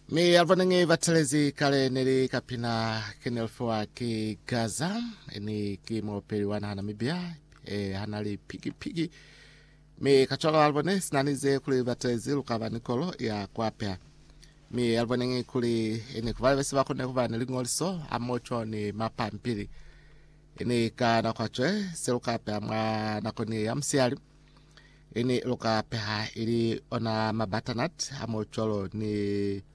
Mi alvanenge vatelezi kale nili kapina kenelfoa ki Gaza ni ki mo periwana hana mibia hanali pigi mi kacholo albane sinanize kuli vatelezi lukava nikolo ya kwapea mi alvanenge kuli ni kuvale vesi wako nekuva nilingoliso amocho ni mapa mpili ni ka nakwachwe selukapea mwa nakoni ya msiali ini lukapea ili ona mabatanat amocholo ni